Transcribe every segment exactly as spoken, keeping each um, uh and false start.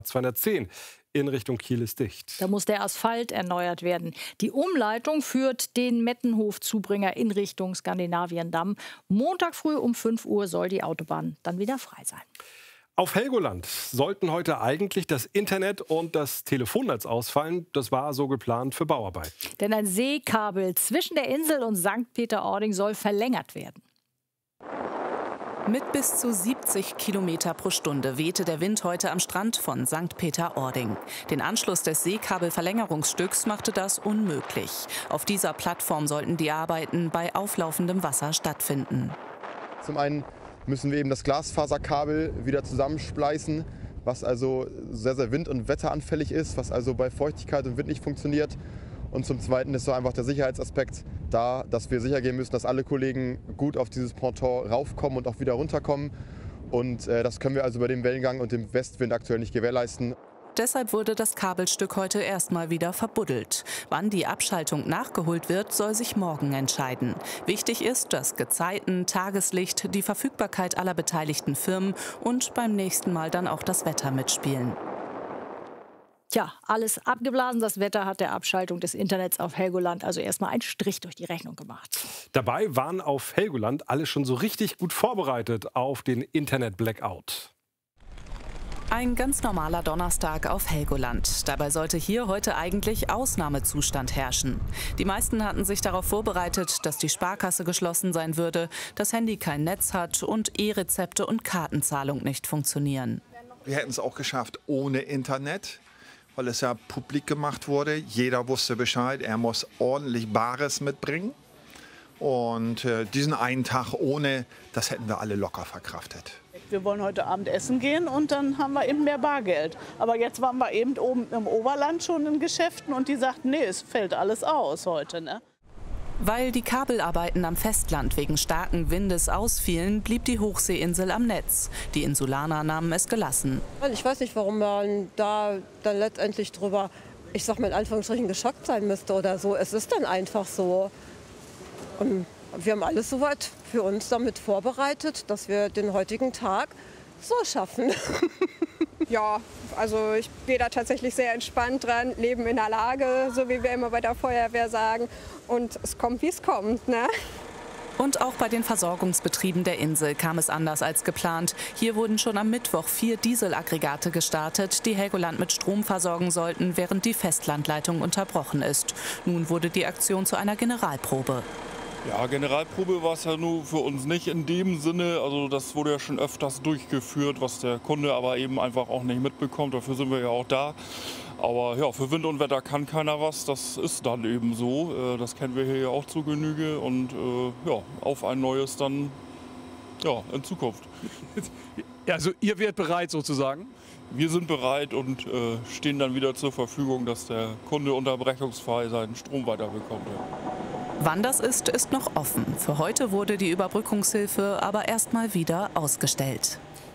zweihundertzehn in Richtung Kiel ist dicht. Da muss der Asphalt erneuert werden. Die Umleitung führt den Mettenhof-Zubringer in Richtung Skandinaviendamm. Montag früh um fünf Uhr soll die Autobahn dann wieder frei sein. Auf Helgoland sollten heute eigentlich das Internet und das Telefonnetz ausfallen. Das war so geplant für Bauarbeit. Denn ein Seekabel zwischen der Insel und Sankt Peter-Ording soll verlängert werden. Mit bis zu siebzig Kilometer pro Stunde wehte der Wind heute am Strand von Sankt Peter-Ording. Den Anschluss des Seekabelverlängerungsstücks machte das unmöglich. Auf dieser Plattform sollten die Arbeiten bei auflaufendem Wasser stattfinden. Zum einen müssen wir eben das Glasfaserkabel wieder zusammenspleißen, was also sehr, sehr wind- und wetteranfällig ist, was also bei Feuchtigkeit und Wind nicht funktioniert. Und zum Zweiten ist so einfach der Sicherheitsaspekt da, dass wir sicher gehen müssen, dass alle Kollegen gut auf dieses Ponton raufkommen und auch wieder runterkommen. Und äh, das können wir also bei dem Wellengang und dem Westwind aktuell nicht gewährleisten. Deshalb wurde das Kabelstück heute erstmal wieder verbuddelt. Wann die Abschaltung nachgeholt wird, soll sich morgen entscheiden. Wichtig ist, dass Gezeiten, Tageslicht, die Verfügbarkeit aller beteiligten Firmen und beim nächsten Mal dann auch das Wetter mitspielen. Tja, alles abgeblasen. Das Wetter hat der Abschaltung des Internets auf Helgoland also erstmal einen Strich durch die Rechnung gemacht. Dabei waren auf Helgoland alle schon so richtig gut vorbereitet auf den Internet-Blackout. Ein ganz normaler Donnerstag auf Helgoland. Dabei sollte hier heute eigentlich Ausnahmezustand herrschen. Die meisten hatten sich darauf vorbereitet, dass die Sparkasse geschlossen sein würde, das Handy kein Netz hat und E-Rezepte und Kartenzahlung nicht funktionieren. Wir hätten es auch geschafft ohne Internet, weil es ja publik gemacht wurde. Jeder wusste Bescheid, er muss ordentlich Bares mitbringen. Und äh, diesen einen Tag ohne, das hätten wir alle locker verkraftet. Wir wollen heute Abend essen gehen und dann haben wir eben mehr Bargeld. Aber jetzt waren wir eben oben im Oberland schon in Geschäften und die sagten, nee, es fällt alles aus heute, ne? Weil die Kabelarbeiten am Festland wegen starken Windes ausfielen, blieb die Hochseeinsel am Netz. Die Insulaner nahmen es gelassen. Ich weiß nicht, warum man da dann letztendlich drüber, ich sag mal in Anführungsstrichen, geschockt sein müsste oder so. Es ist dann einfach so. Und wir haben alles soweit für uns damit vorbereitet, dass wir den heutigen Tag so schaffen. Ja, also ich gehe da tatsächlich sehr entspannt dran, leben in der Lage, so wie wir immer bei der Feuerwehr sagen. Und es kommt, wie es kommt, ne? Und auch bei den Versorgungsbetrieben der Insel kam es anders als geplant. Hier wurden schon am Mittwoch vier Dieselaggregate gestartet, die Helgoland mit Strom versorgen sollten, während die Festlandleitung unterbrochen ist. Nun wurde die Aktion zu einer Generalprobe. Ja, Generalprobe war es ja nur für uns nicht in dem Sinne. Also das wurde ja schon öfters durchgeführt, was der Kunde aber eben einfach auch nicht mitbekommt. Dafür sind wir ja auch da. Aber ja, für Wind und Wetter kann keiner was. Das ist dann eben so. Das kennen wir hier ja auch zu Genüge. Und ja, auf ein neues dann ja, in Zukunft. Also ihr werdet bereit sozusagen? Wir sind bereit und äh, stehen dann wieder zur Verfügung, dass der Kunde unterbrechungsfrei seinen Strom weiterbekommt. Ja. Wann das ist, ist noch offen. Für heute wurde die Überbrückungshilfe aber erstmal wieder ausgestellt.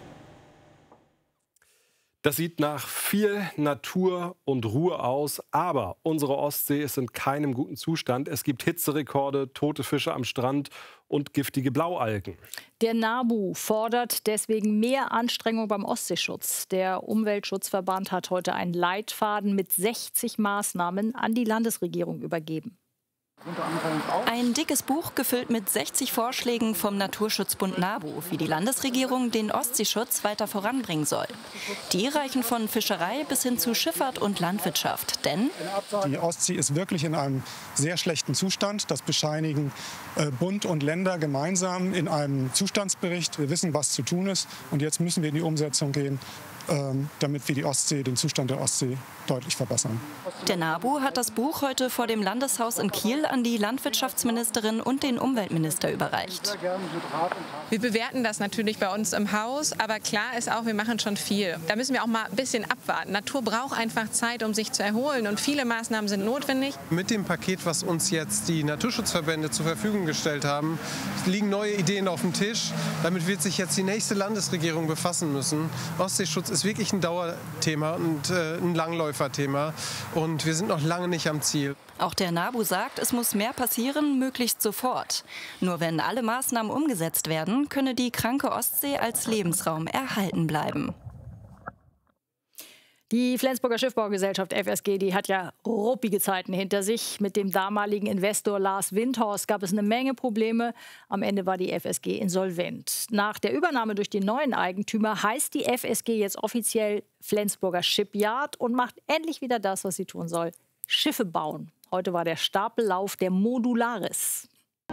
Das sieht nach viel Natur und Ruhe aus, aber unsere Ostsee ist in keinem guten Zustand. Es gibt Hitzerekorde, tote Fische am Strand und giftige Blaualgen. Der NABU fordert deswegen mehr Anstrengung beim Ostseeschutz. Der Umweltschutzverband hat heute einen Leitfaden mit sechzig Maßnahmen an die Landesregierung übergeben. Ein dickes Buch gefüllt mit sechzig Vorschlägen vom Naturschutzbund NABU, wie die Landesregierung den Ostseeschutz weiter voranbringen soll. Die reichen von Fischerei bis hin zu Schifffahrt und Landwirtschaft. Denn die Ostsee ist wirklich in einem sehr schlechten Zustand. Das bescheinigen äh, Bund und Länder gemeinsam in einem Zustandsbericht. Wir wissen, was zu tun ist. Und jetzt müssen wir in die Umsetzung gehen, ähm, damit wir die Ostsee, den Zustand der Ostsee deutlich verbessern. Der NABU hat das Buch heute vor dem Landeshaus in Kiel an die Landwirtschaftsministerin und den Umweltminister überreicht. Wir bewerten das natürlich bei uns im Haus, aber klar ist auch, wir machen schon viel. Da müssen wir auch mal ein bisschen abwarten. Natur braucht einfach Zeit, um sich zu erholen und viele Maßnahmen sind notwendig. Mit dem Paket, was uns jetzt die Naturschutzverbände zur Verfügung gestellt haben, liegen neue Ideen auf dem Tisch. Damit wird sich jetzt die nächste Landesregierung befassen müssen. Ostseeschutz ist wirklich ein Dauerthema und äh, ein Langläuferthema und wir sind noch lange nicht am Ziel. Auch der NABU sagt, es muss mehr passieren, möglichst sofort. Nur wenn alle Maßnahmen umgesetzt werden, könne die kranke Ostsee als Lebensraum erhalten bleiben. Die Flensburger Schiffbaugesellschaft F S G, die hat ja ruppige Zeiten hinter sich. Mit dem damaligen Investor Lars Windhorst gab es eine Menge Probleme. Am Ende war die F S G insolvent. Nach der Übernahme durch den neuen Eigentümer heißt die F S G jetzt offiziell Flensburger Shipyard und macht endlich wieder das, was sie tun soll: Schiffe bauen. Heute war der Stapellauf der Modularis.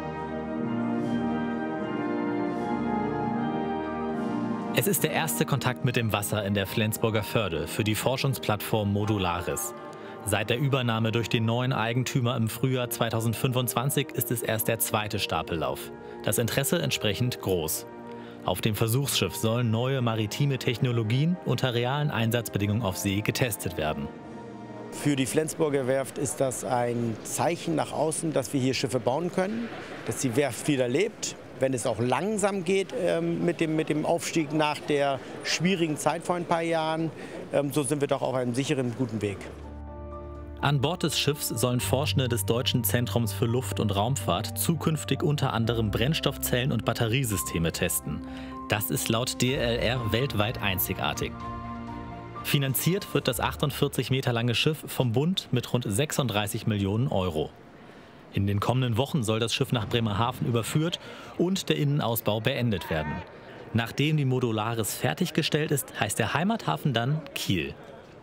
Es ist der erste Kontakt mit dem Wasser in der Flensburger Förde für die Forschungsplattform Modularis. Seit der Übernahme durch den neuen Eigentümer im Frühjahr zweitausendfünfundzwanzig ist es erst der zweite Stapellauf. Das Interesse entsprechend groß. Auf dem Versuchsschiff sollen neue maritime Technologien unter realen Einsatzbedingungen auf See getestet werden. Für die Flensburger Werft ist das ein Zeichen nach außen, dass wir hier Schiffe bauen können, dass die Werft wieder lebt. Wenn es auch langsam geht ähm, mit, dem, mit dem Aufstieg nach der schwierigen Zeit vor ein paar Jahren, ähm, so sind wir doch auf einem sicheren, guten Weg. An Bord des Schiffs sollen Forschende des Deutschen Zentrums für Luft- und Raumfahrt zukünftig unter anderem Brennstoffzellen und Batteriesysteme testen. Das ist laut D L R weltweit einzigartig. Finanziert wird das achtundvierzig Meter lange Schiff vom Bund mit rund sechsunddreißig Millionen Euro. In den kommenden Wochen soll das Schiff nach Bremerhaven überführt und der Innenausbau beendet werden. Nachdem die Modularis fertiggestellt ist, heißt der Heimathafen dann Kiel.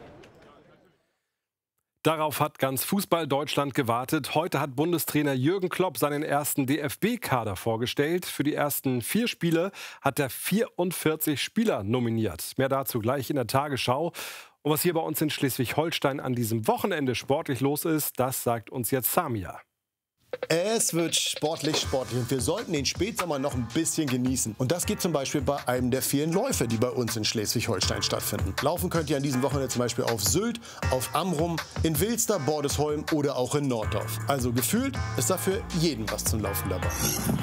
Darauf hat ganz Fußball-Deutschland gewartet. Heute hat Bundestrainer Jürgen Klopp seinen ersten D F B-Kader vorgestellt. Für die ersten vier Spiele hat er vierundvierzig Spieler nominiert. Mehr dazu gleich in der Tagesschau. Und was hier bei uns in Schleswig-Holstein an diesem Wochenende sportlich los ist, das sagt uns jetzt Samia. Es wird sportlich, sportlich und wir sollten den Spätsommer noch ein bisschen genießen. Und das geht zum Beispiel bei einem der vielen Läufe, die bei uns in Schleswig-Holstein stattfinden. Laufen könnt ihr an diesem Wochenende zum Beispiel auf Sylt, auf Amrum, in Wilster, Bordesholm oder auch in Norddorf. Also gefühlt ist dafür jeden was zum Laufen dabei.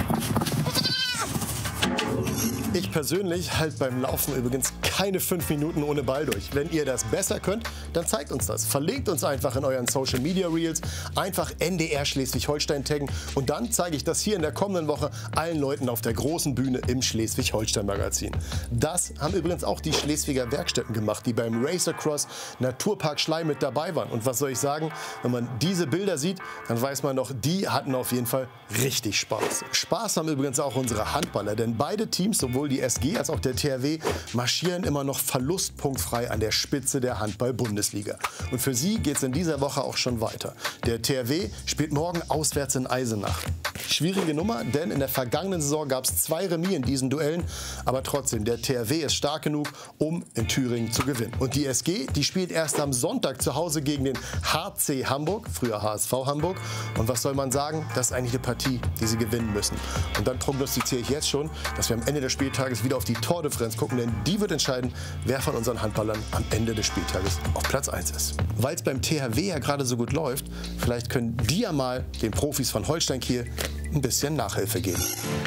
Ich persönlich halte beim Laufen übrigens keine fünf Minuten ohne Ball durch. Wenn ihr das besser könnt, dann zeigt uns das. Verlinkt uns einfach in euren Social Media Reels, einfach N D R Schleswig-Holstein taggen und dann zeige ich das hier in der kommenden Woche allen Leuten auf der großen Bühne im Schleswig-Holstein-Magazin. Das haben übrigens auch die Schleswiger Werkstätten gemacht, die beim Race Across Naturpark Schlei mit dabei waren. Und was soll ich sagen, wenn man diese Bilder sieht, dann weiß man doch, die hatten auf jeden Fall richtig Spaß. Spaß haben übrigens auch unsere Handballer, denn beide Teams, sowohl die S G als auch der T H W, marschieren immer noch verlustpunktfrei an der Spitze der Handball-Bundesliga. Und für sie geht es in dieser Woche auch schon weiter. Der T H W spielt morgen auswärts in Eisenach. Schwierige Nummer, denn in der vergangenen Saison gab es zwei Remis in diesen Duellen. Aber trotzdem, der T H W ist stark genug, um in Thüringen zu gewinnen. Und die S G, die spielt erst am Sonntag zu Hause gegen den H C Hamburg, früher H S V Hamburg. Und was soll man sagen? Das ist eigentlich eine Partie, die sie gewinnen müssen. Und dann prognostiziere ich jetzt schon, dass wir am Ende des Spieltages wieder auf die Tordifferenz gucken, denn die wird entscheiden, wer von unseren Handballern am Ende des Spieltages auf Platz eins ist. Weil es beim T H W ja gerade so gut läuft, vielleicht können die ja mal den Profis von Holstein Kiel ein bisschen Nachhilfe geben.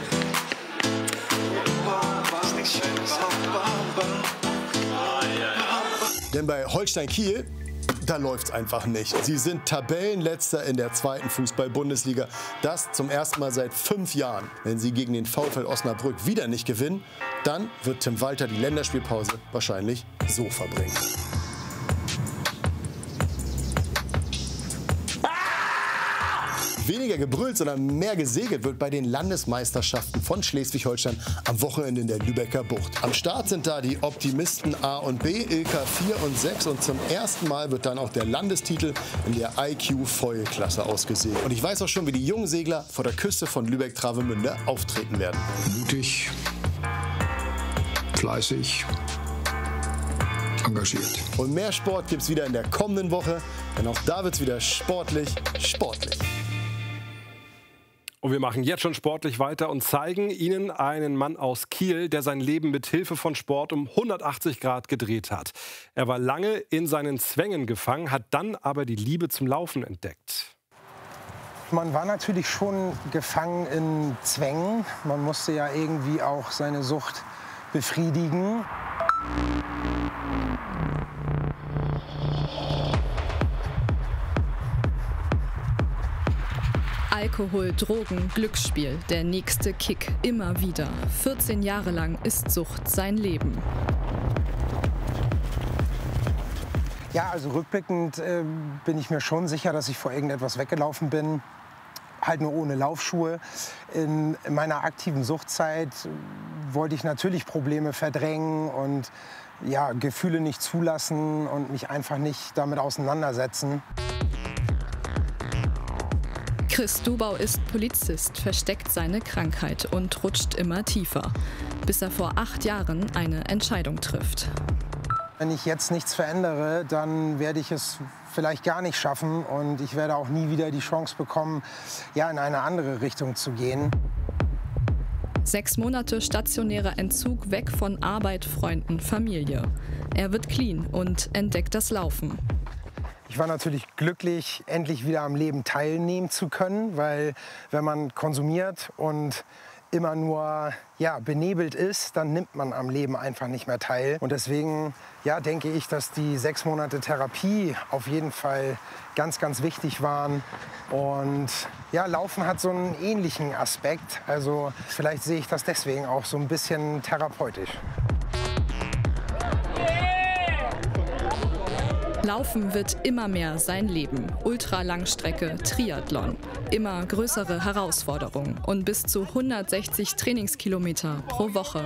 Denn bei Holstein Kiel, da läuft's einfach nicht. Sie sind Tabellenletzter in der zweiten Fußball-Bundesliga. Das zum ersten Mal seit fünf Jahren. Wenn sie gegen den VfL Osnabrück wieder nicht gewinnen, dann wird Tim Walter die Länderspielpause wahrscheinlich so verbringen. Weniger gebrüllt, sondern mehr gesegelt wird bei den Landesmeisterschaften von Schleswig-Holstein am Wochenende in der Lübecker Bucht. Am Start sind da die Optimisten A und B, Ilka vier und sechs. Und zum ersten Mal wird dann auch der Landestitel in der I Q-Foil-Klasse ausgesegelt. Und ich weiß auch schon, wie die jungen Segler vor der Küste von Lübeck-Travemünde auftreten werden. Mutig, fleißig, engagiert. Und mehr Sport gibt es wieder in der kommenden Woche, denn auch da wird es wieder sportlich, sportlich. Und wir machen jetzt schon sportlich weiter und zeigen Ihnen einen Mann aus Kiel, der sein Leben mit Hilfe von Sport um hundertachtzig Grad gedreht hat. Er war lange in seinen Zwängen gefangen, hat dann aber die Liebe zum Laufen entdeckt. Man war natürlich schon gefangen in Zwängen. Man musste ja irgendwie auch seine Sucht befriedigen. Alkohol, Drogen, Glücksspiel, der nächste Kick, immer wieder. vierzehn Jahre lang ist Sucht sein Leben. Ja, also rückblickend äh, bin ich mir schon sicher, dass ich vor irgendetwas weggelaufen bin. Halt nur ohne Laufschuhe. In meiner aktiven Suchtzeit wollte ich natürlich Probleme verdrängen und ja, Gefühle nicht zulassen und mich einfach nicht damit auseinandersetzen. Chris Dubau ist Polizist, versteckt seine Krankheit und rutscht immer tiefer, bis er vor acht Jahren eine Entscheidung trifft. Wenn ich jetzt nichts verändere, dann werde ich es vielleicht gar nicht schaffen und ich werde auch nie wieder die Chance bekommen, ja, in eine andere Richtung zu gehen. Sechs Monate stationärer Entzug, weg von Arbeit, Freunden, Familie. Er wird clean und entdeckt das Laufen. Ich war natürlich glücklich, endlich wieder am Leben teilnehmen zu können, weil wenn man konsumiert und immer nur ja, benebelt ist, dann nimmt man am Leben einfach nicht mehr teil. Und deswegen ja, denke ich, dass die sechs Monate Therapie auf jeden Fall ganz, ganz wichtig waren. Und ja, Laufen hat so einen ähnlichen Aspekt. Also vielleicht sehe ich das deswegen auch so ein bisschen therapeutisch. Laufen wird immer mehr sein Leben. Ultralangstrecke, Triathlon. Immer größere Herausforderungen und bis zu hundertsechzig Trainingskilometer pro Woche.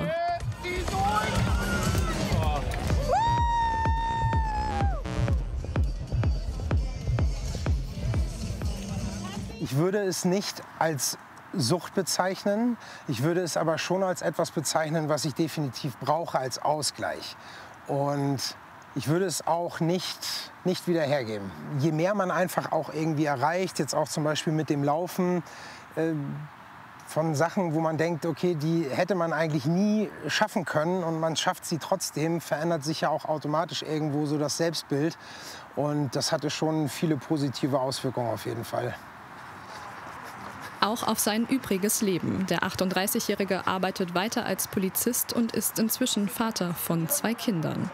Ich würde es nicht als Sucht bezeichnen. Ich würde es aber schon als etwas bezeichnen, was ich definitiv brauche als Ausgleich. Und ich würde es auch nicht, nicht wieder hergeben. Je mehr man einfach auch irgendwie erreicht, jetzt auch zum Beispiel mit dem Laufen, äh, von Sachen, wo man denkt, okay, die hätte man eigentlich nie schaffen können und man schafft sie trotzdem, verändert sich ja auch automatisch irgendwo so das Selbstbild. Und das hatte schon viele positive Auswirkungen auf jeden Fall. Auch auf sein übriges Leben. Der achtunddreißigjährige arbeitet weiter als Polizist und ist inzwischen Vater von zwei Kindern.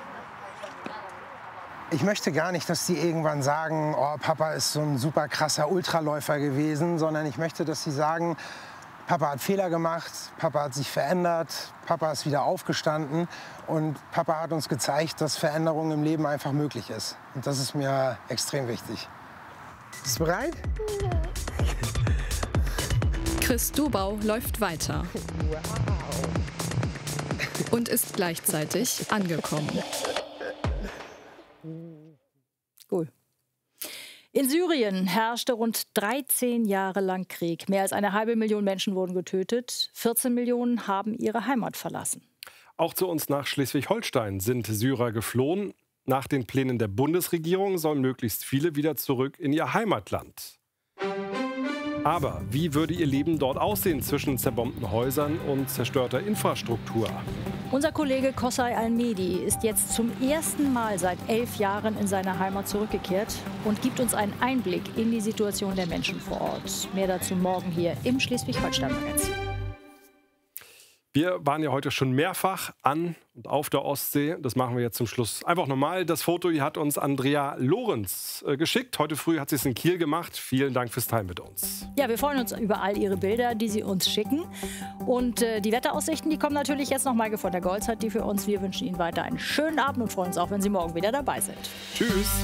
Ich möchte gar nicht, dass sie irgendwann sagen, oh, Papa ist so ein super krasser Ultraläufer gewesen, sondern ich möchte, dass sie sagen, Papa hat Fehler gemacht, Papa hat sich verändert, Papa ist wieder aufgestanden und Papa hat uns gezeigt, dass Veränderung im Leben einfach möglich ist. Und das ist mir extrem wichtig. Bist du bereit? Chris Dubau läuft weiter und ist gleichzeitig angekommen. Cool. In Syrien herrschte rund dreizehn Jahre lang Krieg. Mehr als eine halbe Million Menschen wurden getötet. vierzehn Millionen haben ihre Heimat verlassen. Auch zu uns nach Schleswig-Holstein sind Syrer geflohen. Nach den Plänen der Bundesregierung sollen möglichst viele wieder zurück in ihr Heimatland. Aber wie würde ihr Leben dort aussehen zwischen zerbombten Häusern und zerstörter Infrastruktur? Unser Kollege Kossay Al-Mehdi ist jetzt zum ersten Mal seit elf Jahren in seine Heimat zurückgekehrt und gibt uns einen Einblick in die Situation der Menschen vor Ort. Mehr dazu morgen hier im Schleswig-Holstein-Magazin. Wir waren ja heute schon mehrfach an und auf der Ostsee. Das machen wir jetzt zum Schluss einfach nochmal. Das Foto hier hat uns Andrea Lorenz äh, geschickt. Heute früh hat sie es in Kiel gemacht. Vielen Dank fürs Teilen mit uns. Ja, wir freuen uns über all Ihre Bilder, die Sie uns schicken. Und äh, die Wetteraussichten, die kommen natürlich jetzt noch Maike von der Goltz hat die für uns. Wir wünschen Ihnen weiter einen schönen Abend und freuen uns auch, wenn Sie morgen wieder dabei sind. Tschüss.